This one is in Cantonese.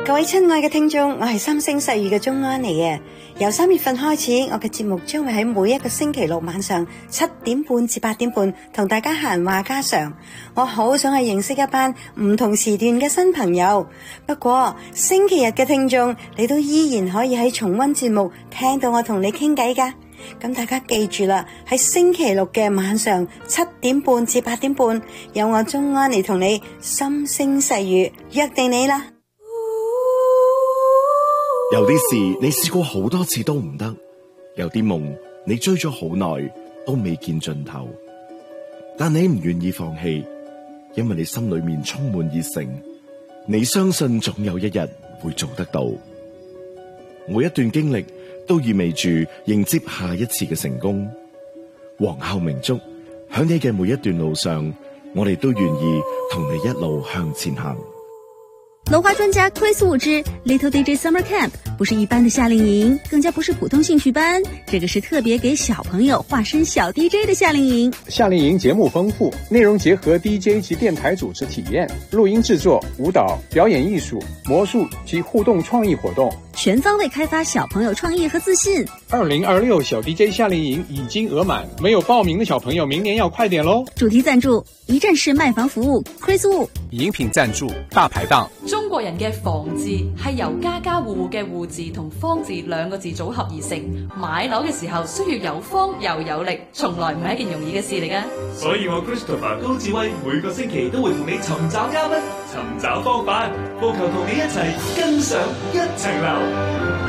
各位親愛嘅聽眾，我係三星細語嘅鍾安妮啊！由3月份開始，我嘅節目將會喺每一個星期六晚上7點半至8點半同大家閒話家常。我好想去認識一班唔同時段嘅新朋友。不過星期日嘅聽眾，你都依然可以喺重溫節目聽到我同你傾偈㗎。咁大家記住啦，喺星期六嘅晚上7點半至8點半，有我鍾安妮同你心聲細語，約定你啦。 有啲事你試過好多次都唔得，有啲夢你追咗好耐都未見盡頭，但你唔願意放棄，因為你心裏面充滿熱誠，你相信總有一日會做得到。每一段經歷都意味住迎接下一次嘅成功。皇后明燭，響你嘅每一段路上，我哋都願意同你一路向前行。 楼花专家 Chris Wu 之 Little DJ Summer Camp 不是一般的夏令营，更加不是普通兴趣班，这个是特别给小朋友化身小 DJ 的夏令营。 夏令营节目丰富，内容结合 DJ 及电台主持体验、录音制作、舞蹈、表演艺术、魔术及互动创意活动， 全方位开发小朋友创意和自信。 2026小 DJ 夏令营已經額滿，沒有報名的小朋友明年要快點咯。 主題贊助一站式賣房服務 Chris Wu。 飲品贊助大排檔。 中國人嘅房字係由家家戶戶嘅戶字同方字兩個字組合而成，買樓嘅時候需要有方又有力，從來唔係一件容易嘅事嚟㗎。 所以我 Christopher 高志威每個星期都會同你尋找嘉賓，尋找方法，務求同你一齊更上一層樓。